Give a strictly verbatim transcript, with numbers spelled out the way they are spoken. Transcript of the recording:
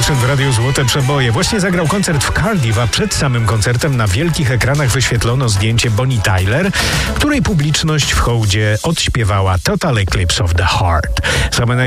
Station w Radiu Złote Przeboje. Właśnie zagrał koncert w Cardiff, a przed samym koncertem na wielkich ekranach wyświetlono zdjęcie Bonnie Tyler, której publiczność w hołdzie odśpiewała Total Eclipse of the Heart. Same